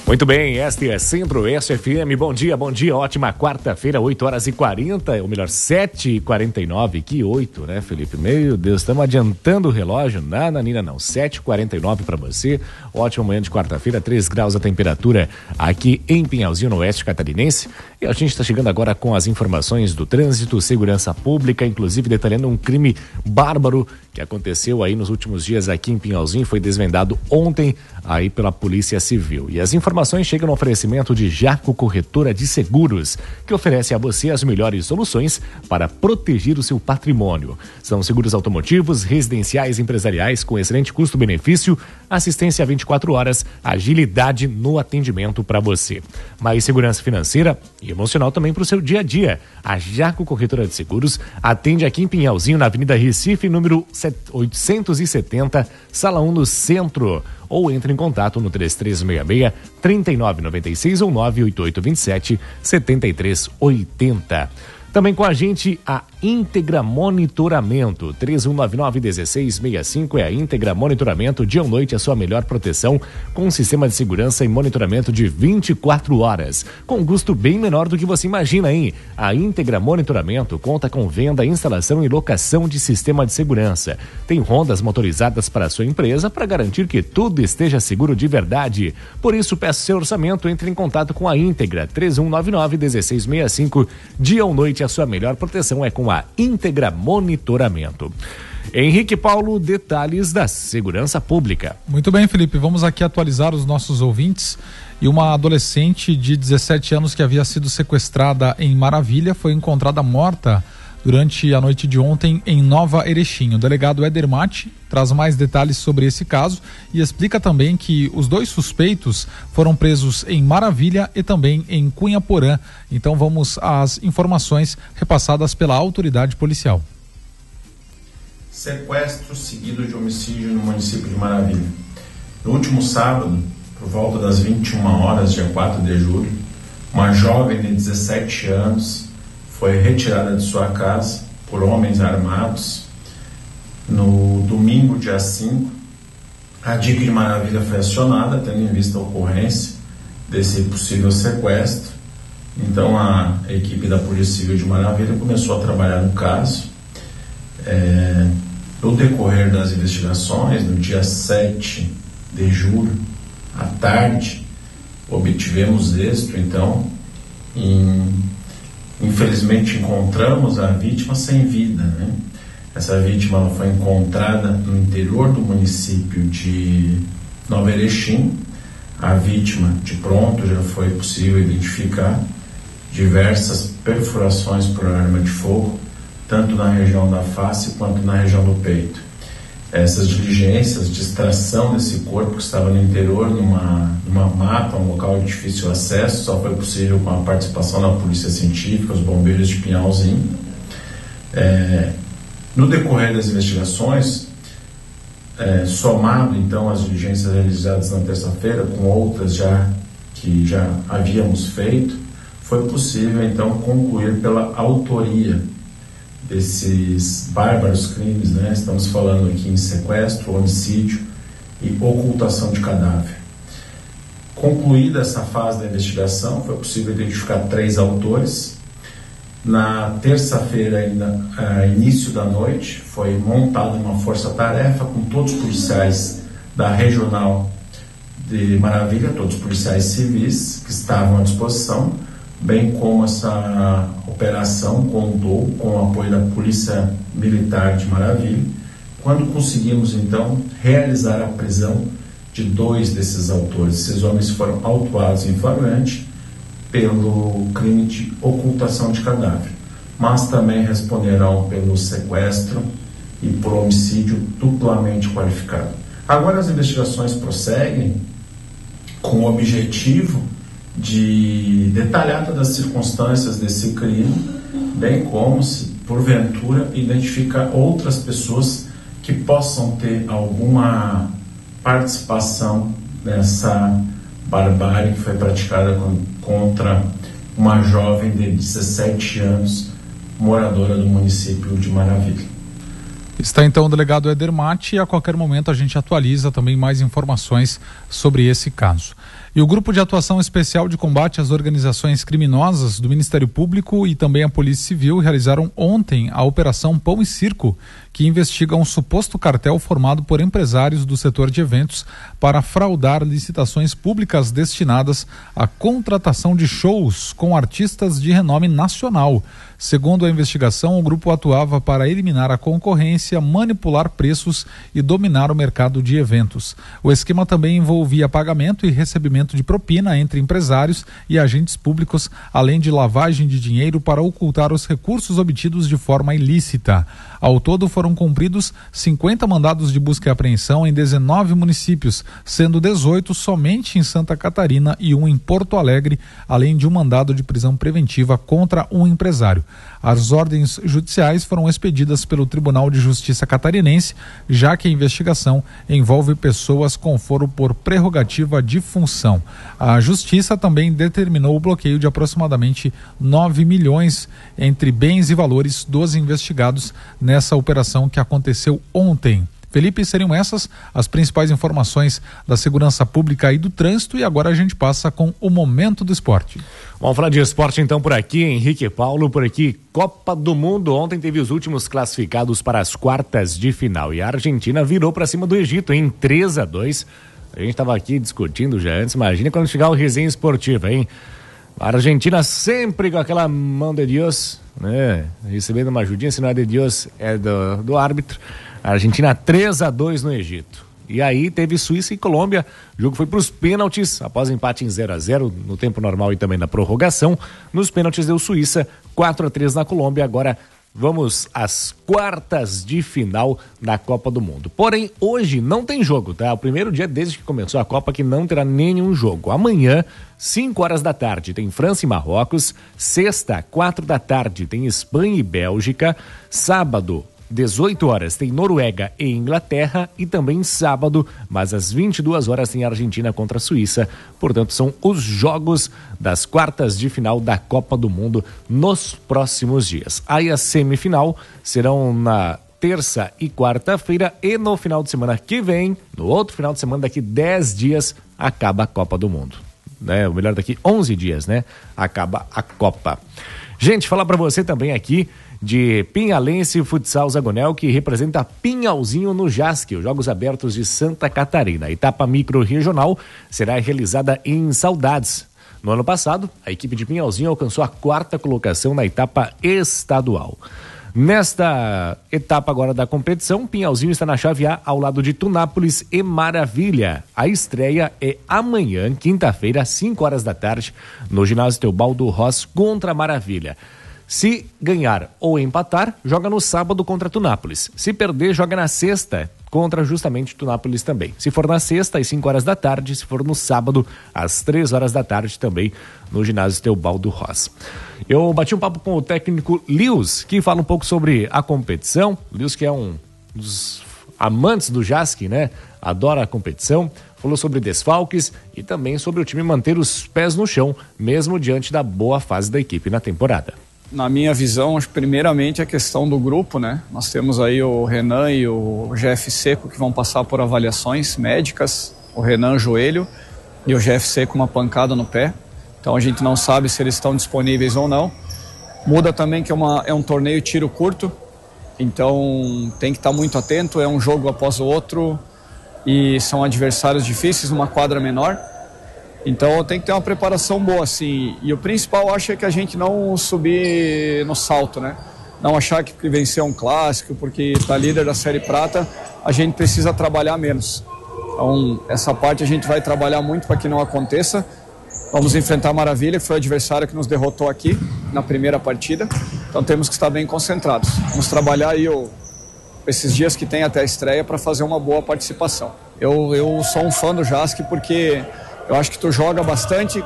Muito bem, esta é Centro-Oeste FM. Bom dia, ótima quarta-feira, 8h40, ou melhor, 7h49, que 8, né, Felipe? Meu Deus, estamos adiantando o relógio, nananina não, 7h49 para você, ótima manhã de quarta-feira, 3 graus a temperatura aqui em Pinhalzinho, no oeste catarinense, e a gente está chegando agora com as informações do trânsito, segurança pública, inclusive detalhando um crime bárbaro que aconteceu aí nos últimos dias aqui em Pinhalzinho, foi desvendado ontem aí pela Polícia Civil. E as informações chegam no oferecimento de Jaco Corretora de Seguros, que oferece a você as melhores soluções para proteger o seu patrimônio. São seguros automotivos, residenciais, empresariais com excelente custo-benefício, assistência 24 horas, agilidade no atendimento para você. Mais segurança financeira e emocional também para o seu dia a dia. A Jaco Corretora de Seguros atende aqui em Pinhalzinho, na Avenida Recife, número 870, Sala 1, no centro. Ou entre em contato no 3366-3996 ou 98827-7380. Também com a gente a Íntegra Monitoramento, 3199-1665 é a Íntegra Monitoramento, dia ou noite a sua melhor proteção, com um sistema de segurança e monitoramento de 24 horas, com custo bem menor do que você imagina, hein? A Íntegra Monitoramento conta com venda, instalação e locação de sistema de segurança. Tem rondas motorizadas para a sua empresa para garantir que tudo esteja seguro de verdade. Por isso, peça seu orçamento, entre em contato com a Íntegra, 3199-1665, dia ou noite a sua melhor proteção é com a Íntegra Monitoramento. Henrique Paulo, detalhes da segurança pública. Muito bem, Felipe, vamos aqui atualizar os nossos ouvintes. E uma adolescente de 17 anos que havia sido sequestrada em Maravilha foi encontrada morta durante a noite de ontem em Nova Erechim. O delegado Éder Mate traz mais detalhes sobre esse caso e explica também que os 2 suspeitos foram presos em Maravilha e também em Cunhaporã. Então vamos às informações repassadas pela autoridade policial. Sequestro seguido de homicídio no município de Maravilha. No último sábado, por volta das 21 horas, dia 4 de julho, uma jovem de 17 anos foi retirada de sua casa por homens armados. No domingo, dia 5, a DIC de Maravilha foi acionada, tendo em vista a ocorrência desse possível sequestro. Então, a equipe da Polícia Civil de Maravilha começou a trabalhar no caso. No decorrer das investigações, no dia 7 de julho, à tarde, obtivemos êxito, então, infelizmente encontramos a vítima sem vida, né? Essa vítima ela foi encontrada no interior do município de Nova Erechim. A vítima, de pronto, já foi possível identificar diversas perfurações por arma de fogo, tanto na região da face quanto na região do peito. Essas diligências de extração desse corpo que estava no interior, numa mata, um local de difícil acesso, só foi possível com a participação da Polícia Científica, os bombeiros de Pinhalzinho. No decorrer das investigações, somado então as diligências realizadas na terça-feira, com outras que já havíamos feito, foi possível então concluir pela autoria desses bárbaros crimes, né? Estamos falando aqui em sequestro, homicídio e ocultação de cadáver. Concluída essa fase da investigação, foi possível identificar 3 autores. Na terça-feira, ainda início da noite, foi montada uma força-tarefa com todos os policiais da Regional de Maravilha, todos os policiais civis que estavam à disposição, bem como essa operação contou com o apoio da Polícia Militar de Maravilha, quando conseguimos então realizar a prisão de 2 desses autores. Esses homens foram autuados em flagrante pelo crime de ocultação de cadáver, mas também responderão pelo sequestro e por homicídio duplamente qualificado. Agora as investigações prosseguem com o objetivo de detalhar todas as circunstâncias desse crime, bem como, se porventura, identificar outras pessoas que possam ter alguma participação nessa barbárie que foi praticada contra uma jovem de 17 anos, moradora do município de Maravilha. Está então o delegado Éder Matti e a qualquer momento a gente atualiza também mais informações sobre esse caso. E o Grupo de Atuação Especial de Combate às Organizações Criminosas do Ministério Público e também a Polícia Civil realizaram ontem a Operação Pão e Circo, que investiga um suposto cartel formado por empresários do setor de eventos para fraudar licitações públicas destinadas à contratação de shows com artistas de renome nacional. Segundo a investigação, o grupo atuava para eliminar a concorrência, manipular preços e dominar o mercado de eventos. O esquema também envolvia pagamento e recebimento de propina entre empresários e agentes públicos, além de lavagem de dinheiro para ocultar os recursos obtidos de forma ilícita. Ao todo foram cumpridos 50 mandados de busca e apreensão em 19 municípios, sendo 18 somente em Santa Catarina e um em Porto Alegre, além de um mandado de prisão preventiva contra um empresário. As ordens judiciais foram expedidas pelo Tribunal de Justiça catarinense, já que a investigação envolve pessoas com foro por prerrogativa de função. A Justiça também determinou o bloqueio de aproximadamente 9 milhões entre bens e valores dos investigados nessa operação que aconteceu ontem. Felipe, seriam essas as principais informações da segurança pública e do trânsito, e agora a gente passa com o Momento do Esporte. Vamos falar de esporte então por aqui, Henrique Paulo, por aqui, Copa do Mundo. Ontem teve os últimos classificados para as quartas de final e a Argentina virou para cima do Egito em 3-2. A gente estava aqui discutindo já antes, imagina quando chegar o resenha esportiva, hein? A Argentina sempre com aquela mão de Deus, né? Recebendo uma ajudinha, se não é de Deus, é do árbitro. A Argentina 3-2 no Egito. E aí teve Suíça e Colômbia. O jogo foi para os pênaltis, após empate em 0-0 no tempo normal e também na prorrogação. Nos pênaltis deu Suíça 4-3 na Colômbia. Agora vamos às quartas de final da Copa do Mundo. Porém, hoje não tem jogo, tá? O primeiro dia desde que começou a Copa que não terá nenhum jogo. Amanhã, 5 horas da tarde, tem França e Marrocos. Sexta, 4 da tarde, tem Espanha e Bélgica. Sábado, 18 horas tem Noruega e Inglaterra, e também sábado, mas às 22 horas tem Argentina contra a Suíça. Portanto, são os jogos das quartas de final da Copa do Mundo nos próximos dias. Aí a semifinal serão na terça e quarta-feira, e no final de semana que vem, no outro final de semana, daqui 10 dias, acaba a Copa do Mundo. Né? Ou melhor, daqui 11 dias, né? Acaba a Copa. Gente, falar para você também aqui de Pinhalense Futsal Zagonel, que representa Pinhalzinho no JASC, os Jogos Abertos de Santa Catarina. A etapa micro-regional será realizada em Saudades. No ano passado, a equipe de Pinhalzinho alcançou a 4ª colocação na etapa estadual. Nesta etapa agora da competição, Pinhalzinho está na chave A ao lado de Tunápolis e Maravilha. A estreia é amanhã, quinta-feira, às 5 horas da tarde, no ginásio Teobaldo Ross contra Maravilha. Se ganhar ou empatar, joga no sábado contra Tunápolis. Se perder, joga na sexta contra justamente Tunápolis também. Se for na sexta, às 5 horas da tarde. Se for no sábado, às 3 horas da tarde também, no ginásio Teobaldo Ross. Eu bati um papo com o técnico Lewis, que fala um pouco sobre a competição. Lewis, que é um dos amantes do JASC, né? Adora a competição. Falou sobre desfalques e também sobre o time manter os pés no chão, mesmo diante da boa fase da equipe na temporada. Na minha visão, acho primeiramente a questão do grupo, né? Nós temos aí o Renan e o Jeff Seco que vão passar por avaliações médicas. O Renan, joelho, e o Jeff Seco, uma pancada no pé. Então a gente não sabe se eles estão disponíveis ou não. Muda também que é um torneio tiro curto, então tem que estar muito atento, é um jogo após o outro e são adversários difíceis, uma quadra menor. Então tem que ter uma preparação boa, assim. E o principal, acho, é que a gente não subir no salto, né? Não achar que vencer um clássico, porque está líder da Série Prata, a gente precisa trabalhar menos. Então, essa parte a gente vai trabalhar muito para que não aconteça. Vamos enfrentar a Maravilha, que foi o adversário que nos derrotou aqui na primeira partida. Então temos que estar bem concentrados. Vamos trabalhar aí esses dias que tem até a estreia para fazer uma boa participação. Eu sou um fã do JASC porque eu acho que tu joga bastante